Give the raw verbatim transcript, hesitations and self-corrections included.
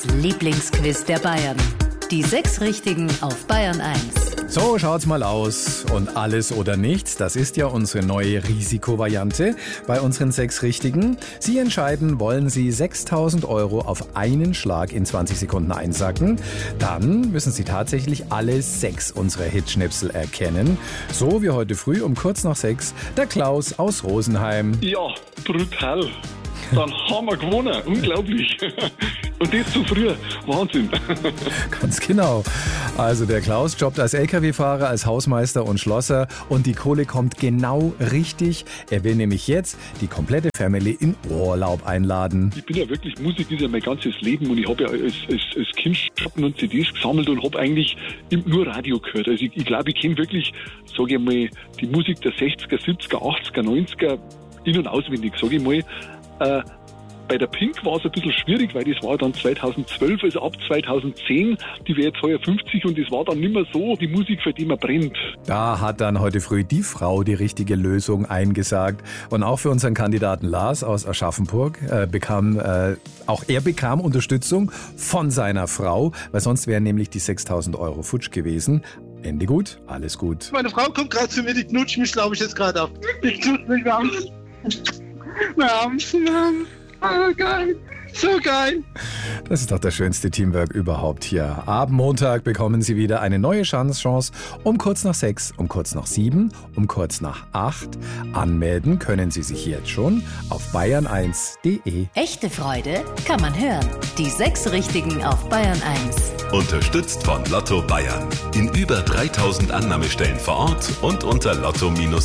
Lieblingsquiz der Bayern. Die sechs Richtigen auf Bayern eins. So schaut's mal aus. Und alles oder nichts, das ist ja unsere neue Risikovariante bei unseren sechs Richtigen. Sie entscheiden, wollen Sie sechstausend Euro auf einen Schlag in zwanzig Sekunden einsacken? Dann müssen Sie tatsächlich alle sechs unserer Hitschnipsel erkennen. So wie heute früh um kurz nach sechs der Klaus aus Rosenheim. Ja, brutal. Dann haben wir gewonnen. Unglaublich. Und das zu früh. Wahnsinn. Ganz genau. Also der Klaus jobbt als L K W-Fahrer, als Hausmeister und Schlosser und die Kohle kommt genau richtig. Er will nämlich jetzt die komplette Family in Urlaub einladen. Ich bin ja wirklich, Musik ist ja mein ganzes Leben und ich habe ja als, als, als Kind Platten und C Ds gesammelt und habe eigentlich nur Radio gehört. Also ich, ich glaube, ich kenne wirklich, sage ich mal, die Musik der sechziger, siebziger, achtziger, neunziger in- und auswendig, sage ich mal. Äh, Bei der Pink war es ein bisschen schwierig, weil das war dann zweitausendzwölf, also ab zweitausendzehn, die wäre jetzt heuer fünfzig und das war dann nicht mehr so die Musik, für die man brennt. Da hat dann heute früh die Frau die richtige Lösung eingesagt. Und auch für unseren Kandidaten Lars aus Aschaffenburg äh, bekam, äh, auch er bekam Unterstützung von seiner Frau, weil sonst wären nämlich die sechstausend Euro futsch gewesen. Ende gut, alles gut. Meine Frau kommt gerade zu mir, die knutscht mich, glaube ich, jetzt gerade ab. Ich knutscht mich, wir haben wir haben's, wir haben's. Oh, geil. So geil. Das ist doch das schönste Teamwork überhaupt hier. Ab Montag bekommen Sie wieder eine neue Chance, Chance um kurz nach sechs, um kurz nach sieben, um kurz nach acht. Anmelden können Sie sich jetzt schon auf bayern eins punkt de. Echte Freude kann man hören. Die sechs Richtigen auf Bayern eins. Unterstützt von Lotto Bayern. In über dreitausend Annahmestellen vor Ort und unter lotto